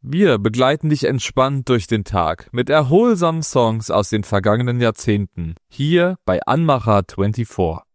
Wir begleiten dich entspannt durch den Tag mit erholsamen Songs aus den vergangenen Jahrzehnten. Hier bei Anmacher 24.